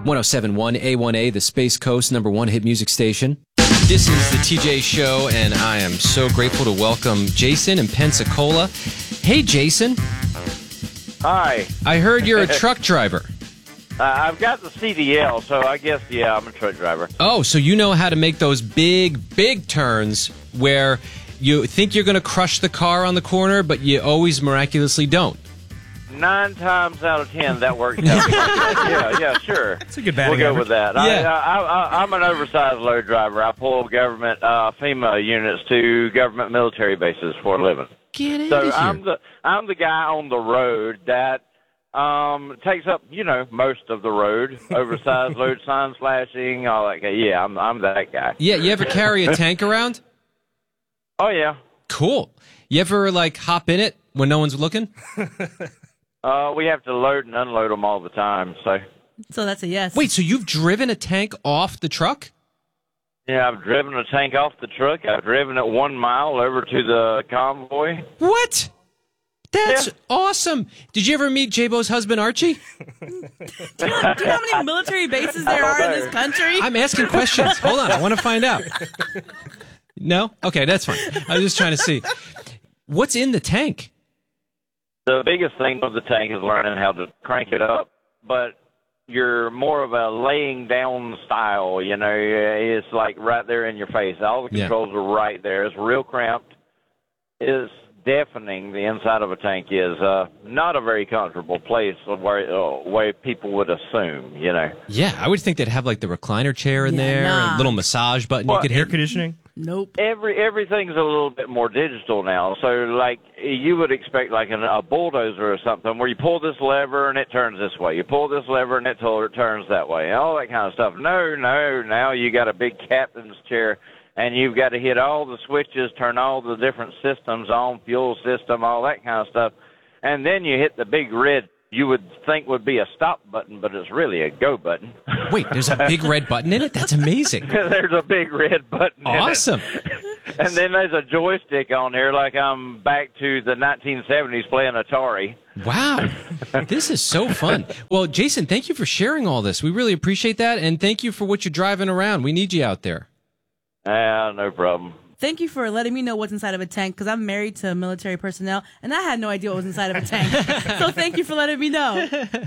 1071 A1A, the Space Coast #1 hit music station. This is the TJ Show, and I am so grateful to welcome Jason in Pensacola. Hey, Jason. Hi. I heard you're a truck driver. I've got the CDL, so I guess, yeah, I'm a truck driver. Oh, so you know how to make those big turns where you think you're going to crush the car on the corner, but you always miraculously don't. 9 times out of 10, that works out. Yeah, sure. That's a good batting We'll go average. with that. Yeah. I'm an oversized load driver. I pull government FEMA units to government military bases for a living. Get in So here. I'm the guy on the road that takes up, most of the road. Oversized load sign flashing, all that. Yeah, I'm that guy. Yeah, you ever carry a tank around? Oh yeah. Cool. You ever, hop in it when no one's looking? We have to load and unload them all the time. So that's a yes. Wait, so you've driven a tank off the truck? Yeah, I've driven a tank off the truck. I've driven it 1 mile over to the convoy. What? That's Yeah. awesome. Did you ever meet J-Bo's husband, Archie? Do you know how many military bases there are in this country? I'm asking questions. Hold on. I want to find out. No? Okay, that's fine. I was just trying to see. What's in the tank? The biggest thing with the tank is learning how to crank it up, but you're more of a laying down style, It's like right there in your face. All the controls are right there. It's real cramped. It's deafening. The inside of a tank is not a very comfortable place where people would assume, Yeah, I would think they'd have the recliner chair in Yeah, there, nah. a little massage button Well, you could Air hit. conditioning? Nope. Everything's a little bit more digital now. So, you would expect, a bulldozer or something, where you pull this lever and it turns this way. You pull this lever and it turns that way. All that kind of stuff. No. Now you got a big captain's chair, and you've got to hit all the switches, turn all the different systems on, fuel system, all that kind of stuff. And then you hit the big red, you would think would be a stop button, but it's really a go button. Wait, there's a big red button in it? That's amazing. There's a big red button in it. Awesome. And then there's a joystick on there, like I'm back to the 1970s playing Atari. Wow. This is so fun. Well, Jason, thank you for sharing all this. We really appreciate that, and thank you for what you're driving around. We need you out there. No problem. Thank you for letting me know what's inside of a tank, because I'm married to military personnel, and I had no idea what was inside of a tank. So thank you for letting me know.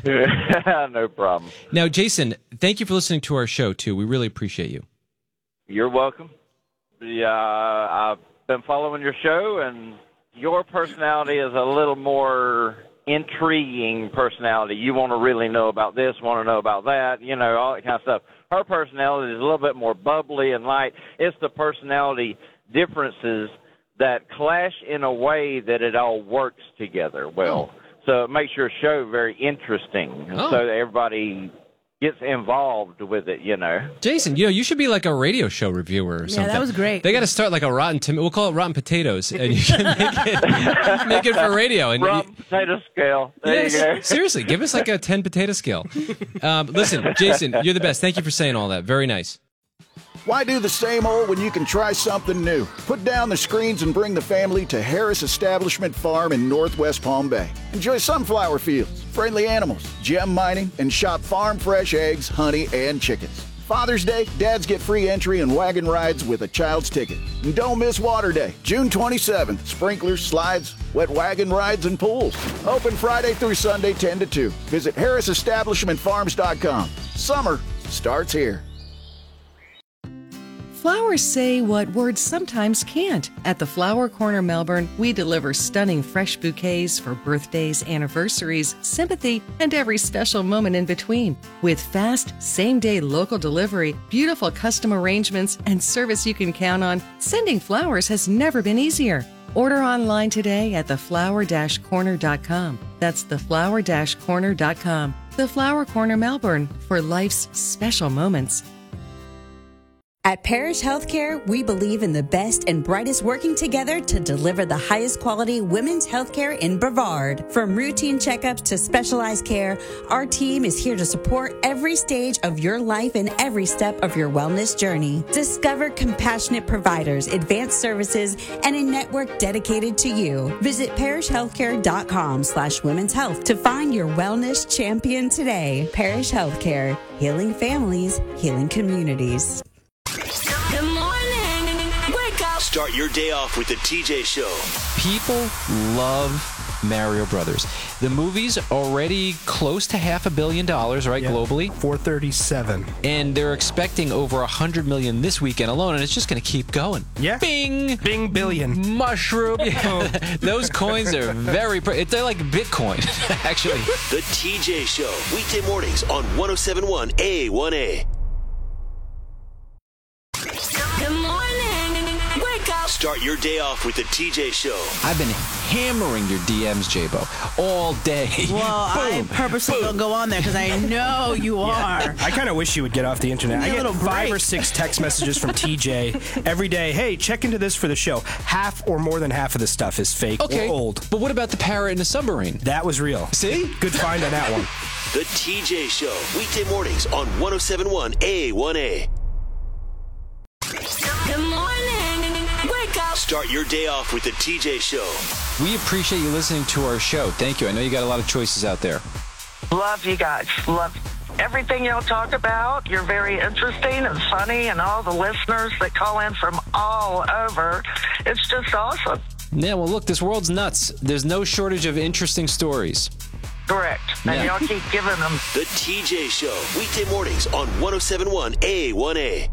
No problem. Now, Jason, thank you for listening to our show, too. We really appreciate you. You're welcome. Yeah, I've been following your show, and your personality is a little more intriguing personality. You want to really know about this, want to know about that, all that kind of stuff. Her personality is a little bit more bubbly and light. It's the personality differences that clash in a way that it all works together well. So it makes your show very interesting, so that everybody gets involved with it, Jason, you should be like a radio show reviewer or something. Yeah, that was great. They got to start like a we'll call it Rotten Potatoes, and you can make it for radio. And Rotten potato scale. There you go. Seriously, give us like a 10 potato scale. Listen, Jason, you're the best. Thank you for saying all that. Very nice. Why do the same old when you can try something new? Put down the screens and bring the family to Harris Establishment Farm in Northwest Palm Bay. Enjoy sunflower fields, friendly animals, gem mining, and shop farm fresh eggs, honey, and chickens. Father's Day, dads get free entry and wagon rides with a child's ticket. And don't miss Water Day, June 27th. Sprinklers, slides, wet wagon rides, and pools. Open Friday through Sunday 10 to 2. Visit harrisestablishmentfarms.com. Summer starts here. Flowers say what words sometimes can't. At the Flower Corner Melbourne, we deliver stunning fresh bouquets for birthdays, anniversaries, sympathy, and every special moment in between. With fast, same-day local delivery, beautiful custom arrangements, and service you can count on, sending flowers has never been easier. Order online today at theflower-corner.com. That's theflower-corner.com. The Flower Corner Melbourne, for life's special moments. At Parish Healthcare, we believe in the best and brightest working together to deliver the highest quality women's healthcare in Brevard. From routine checkups to specialized care, our team is here to support every stage of your life and every step of your wellness journey. Discover compassionate providers, advanced services, and a network dedicated to you. Visit parishhealthcare.com/women's health to find your wellness champion today. Parish Healthcare, healing families, healing communities. Good morning. Wake up. Start your day off with the TJ Show. People love Mario Brothers. The movie's already close to $500 million, right, globally? 437. And they're expecting over 100 million this weekend alone, and it's just going to keep going. Yeah. Bing! Bing billion. Mushroom. Yeah. Those coins are very... They're like Bitcoin, actually. The TJ Show. Weekday mornings on 107.1 A1A. Good morning. Wake up. Start your day off with the TJ Show. I've been hammering your DMs, J-Bo, all day. Well, I purposely don't go on there because I know you are. I kind of wish you would get off the internet. I get 5 or 6 text messages from TJ every day. Hey, check into this for the show. Half or more than half of this stuff is fake or old. But what about the parrot in the submarine? That was real. See? Good find on that one. The TJ Show. Weekday mornings on 107.1 A1A. Good morning. Wake up. Start your day off with the TJ Show. We appreciate you listening to our show. Thank you. I know you got a lot of choices out there. Love you guys. Love everything y'all talk about. You're very interesting and funny, and all the listeners that call in from all over. It's just awesome. Yeah, well, look, this world's nuts. There's no shortage of interesting stories. Correct. And y'all keep giving them. The TJ Show. Weekday mornings on 107.1 A1A.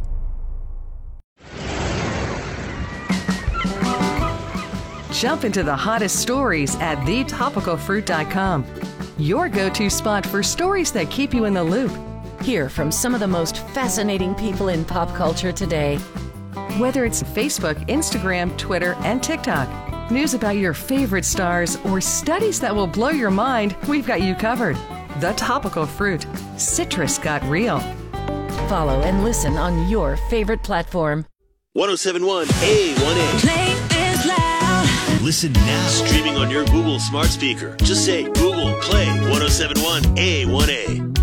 Jump into the hottest stories at thetopicalfruit.com. Your go-to spot for stories that keep you in the loop. Hear from some of the most fascinating people in pop culture today. Whether it's Facebook, Instagram, Twitter, and TikTok, news about your favorite stars, or studies that will blow your mind, we've got you covered. The Topical Fruit. Citrus got real. Follow and listen on your favorite platform. 107.1 A1A. Play is loud. Listen now. Streaming on your Google smart speaker. Just say Google Play 107.1 A1A.